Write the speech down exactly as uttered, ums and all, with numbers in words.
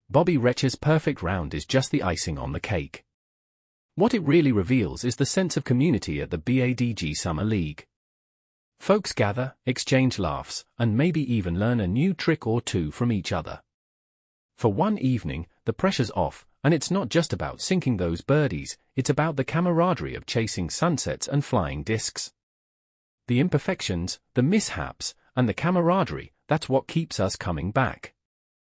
Bobby Retcher's perfect round is just the icing on the cake. What it really reveals is the sense of community at the B A D G Summer League. Folks gather, exchange laughs, and maybe even learn a new trick or two from each other. For one evening, the pressure's off, and it's not just about sinking those birdies, it's about the camaraderie of chasing sunsets and flying discs. The imperfections, the mishaps, and the camaraderie, that's what keeps us coming back.